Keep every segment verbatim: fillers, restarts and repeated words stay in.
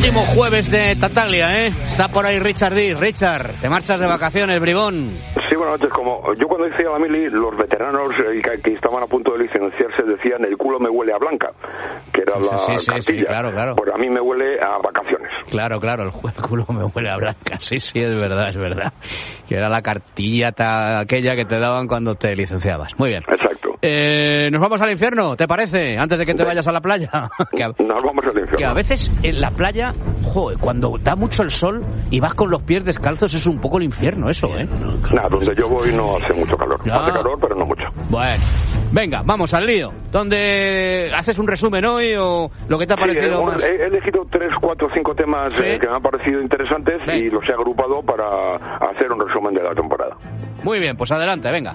Último jueves de Tataglia, ¿eh? Está por ahí Richard Diz. Richard, te marchas de vacaciones, bribón. Sí, buenas noches. Como yo cuando hice a la mili, los veteranos eh, que, que estaban a punto de licenciarse decían el culo me huele a blanca, que era la sí, sí, cartilla. Sí, claro, claro. Pues a mí me huele a vacaciones. Claro, claro, el culo me huele a blanca. Sí, sí, es verdad, es verdad. Que era la cartilla ta, aquella que te daban cuando te licenciabas. Muy bien. Exacto. Eh, ¿Nos vamos al infierno, te parece? Antes de que te vayas a la playa. que a, Nos vamos al infierno. Que a veces en la playa, joder, cuando da mucho el sol y vas con los pies descalzos es un poco el infierno eso, ¿eh? Nada, donde yo voy no hace mucho calor. No. Hace calor, pero no mucho. Bueno, venga, vamos al lío. ¿Dónde haces un resumen hoy o lo que te ha sí, parecido eh, más? He, he elegido tres, cuatro, cinco temas ¿Sí? eh, que me han parecido interesantes Ven. y los he agrupado para hacer un resumen de la temporada. Muy bien, pues adelante, venga.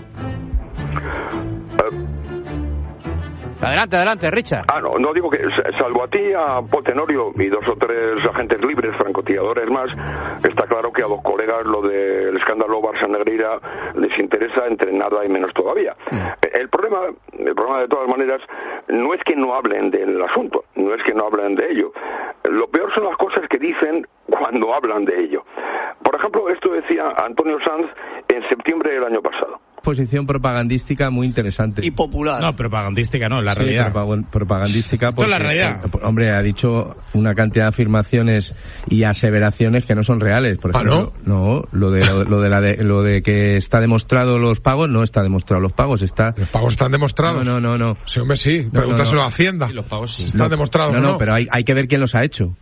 Eh, Adelante, adelante, Richard. Ah, no, no digo que, salvo a ti, a Paul Tenorio y dos o tres agentes libres, francotiradores más, está claro que a los colegas lo del escándalo Barça-Negreira les interesa entre nada y menos todavía. Mm. El problema, el problema de todas maneras, no es que no hablen del asunto, no es que no hablen de ello. Lo peor son las cosas que dicen cuando hablan de ello. Por ejemplo, esto decía Antonio Sanz en septiembre del año pasado. Posición propagandística muy interesante. Y popular. No, propagandística no, la sí, realidad. Propag- propagandística porque, la realidad. Hombre, ha dicho una cantidad de afirmaciones y aseveraciones que no son reales. Por ejemplo, ¿Ah, no? No, lo de, lo, lo de, la de, lo de que está demostrado los pagos, no está demostrado los pagos. Está... ¿Los pagos están demostrados? No, no, no. no. Sí, hombre, sí. No, Pregúntaselo no, no. a Hacienda. Sí, los pagos sí. ¿Están no, demostrados no, o no? No, pero hay, hay que ver quién los ha hecho.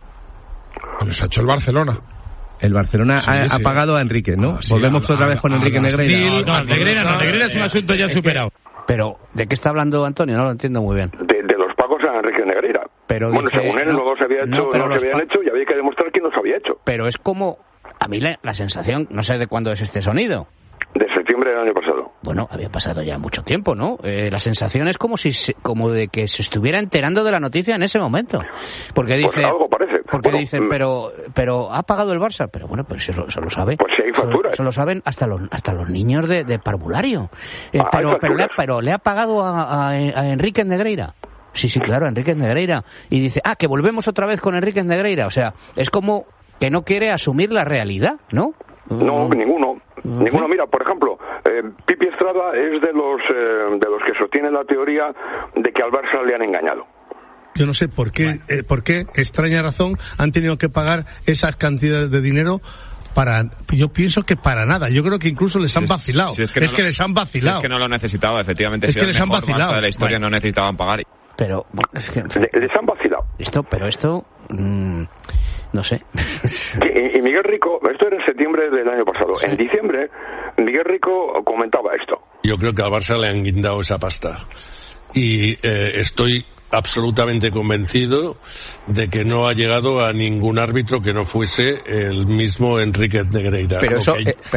Los ha hecho el Barcelona. El Barcelona sí, ha, sí. ha pagado a Enrique, ¿no? Ah, sí, Volvemos a, otra vez con a, Enrique a Negreira. No, no, Negreira no, Negreira es un asunto ya superado. Pero, ¿de qué está hablando Antonio? No lo entiendo muy bien. De, de los pagos a Enrique Negreira. Pero bueno, dice, según él, no, no, se había hecho, no, pero no se habían pa- hecho y había que demostrar que no se había hecho. Pero es como, a mí la, la sensación, no sé de cuándo es este sonido. De septiembre del año pasado. Bueno, había pasado ya mucho tiempo, ¿no? Eh, la sensación es como si se, como de que se estuviera enterando de la noticia en ese momento. Porque dice, pues algo parece. porque bueno, dicen, pero pero ha pagado el Barça, pero bueno, pues eso, eso lo sabe. Pues sí hay facturas. Eso, eso lo saben hasta los hasta los niños de, de parvulario. Eh, Ah, pero, hay pero, le ha, facturas. pero le ha pagado a, a, a Enrique Negreira. Sí, sí, claro, a Enrique Negreira. Y dice, ah, que volvemos otra vez con Enrique Negreira. O sea, es como que no quiere asumir la realidad, ¿no? No, Mm. ninguno. ¿Sí? Ninguno. Mira, por ejemplo, eh, Pipi Estrada es de los eh, de los que sostienen la teoría de que al Barça le han engañado. Yo no sé por qué, eh, por qué, extraña razón, han tenido que pagar esas cantidades de dinero para, yo pienso que para nada. Yo creo que incluso les han Si es- vacilado. si es que, es no que lo- les han si vacilado. es que no lo necesitaba, efectivamente. Es si que era les el han mejor vacilado. Barça de la historia, Bueno. no necesitaban pagar. Pero, bueno, es que... Le- les han vacilado. Esto, pero esto, mmm, no sé. Y, y Miguel Rico, esto era en septiembre del año pasado. Sí. En diciembre, Miguel Rico comentaba esto. Yo creo que al Barça le han guindado esa pasta. Y eh, estoy absolutamente convencido de que no ha llegado a ningún árbitro que no fuese el mismo Enrique Negreira. Pero Lo eso, que- eh,